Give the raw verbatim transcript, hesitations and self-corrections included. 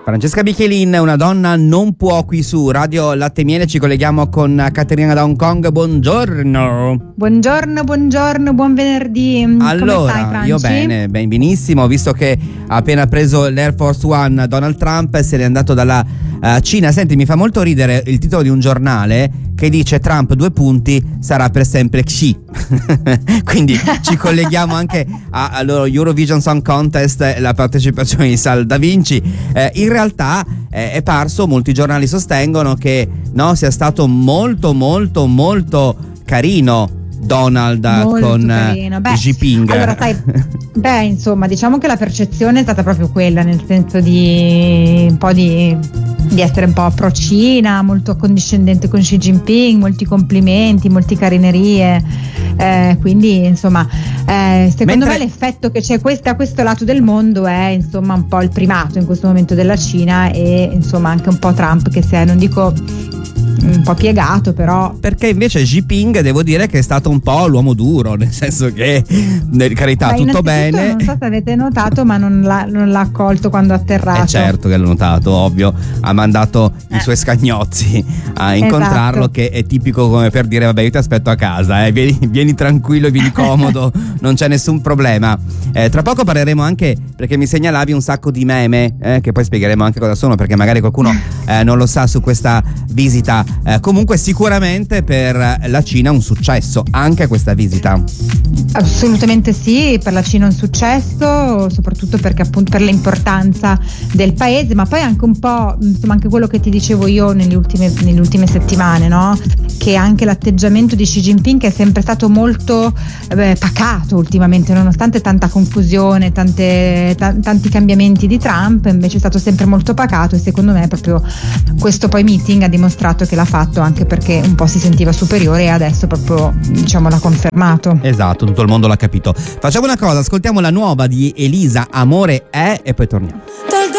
Francesca Michelin, una donna non può, qui su Radio Latte e Miele. Ci colleghiamo con Caterina da Hong Kong. Buongiorno. Buongiorno, buongiorno, buon venerdì. Allora, come stai, Franci? Io bene, ben benissimo, visto che ha appena preso l'Air Force One Donald Trump, se n'è andato dalla uh, Cina. Senti, mi fa molto ridere il titolo di un giornale che dice Trump due punti sarà per sempre Xi. Quindi ci colleghiamo anche allo Eurovision Song Contest, la partecipazione di Sal Da Vinci. Eh, in realtà eh, è parso, molti giornali sostengono che no, sia stato molto molto molto carino Donald molto con carino. Beh, Xi Jinping. Allora, sai, beh, insomma, diciamo che la percezione è stata proprio quella, nel senso di un po' di, di essere un po' pro-Cina, molto accondiscendente con Xi Jinping, molti complimenti, molte carinerie. Eh, quindi, insomma, eh, secondo Mentre... me l'effetto che c'è questa, a questo lato del mondo è, insomma, un po' il primato in questo momento della Cina e, insomma, anche un po' Trump che si è, non dico un po' piegato, però. Perché invece Xi Jinping devo dire che è stato un po' l'uomo duro, nel senso che, per carità, Beh, tutto bene. Non so se avete notato, ma non l'ha, non l'ha accolto quando ha atterrato. Eh certo che l'ho notato, ovvio. Ha mandato eh. i suoi scagnozzi a incontrarlo, esatto. Che è tipico come per dire vabbè, io ti aspetto a casa, eh. vieni, vieni tranquillo e vieni comodo, non c'è nessun problema. Eh, tra poco parleremo anche, perché mi segnalavi un sacco di meme, eh, che poi spiegheremo anche cosa sono, perché magari qualcuno eh, non lo sa su questa visita. Eh, comunque sicuramente per la Cina un successo anche questa visita. Assolutamente sì, per la Cina è un successo, soprattutto perché appunto per l'importanza del paese, ma poi anche un po', insomma, anche quello che ti dicevo io nelle ultime, nelle ultime settimane, no? Che anche l'atteggiamento di Xi Jinping è sempre stato molto eh, pacato ultimamente, nonostante tanta confusione, tante, t- tanti cambiamenti di Trump, invece è stato sempre molto pacato, e secondo me proprio questo poi meeting ha dimostrato che l'ha fatto, anche perché un po' si sentiva superiore e adesso proprio, diciamo, l'ha confermato. Esatto, tutto il mondo l'ha capito. Facciamo una cosa, ascoltiamo la nuova di Elisa, Amore è, e poi torniamo.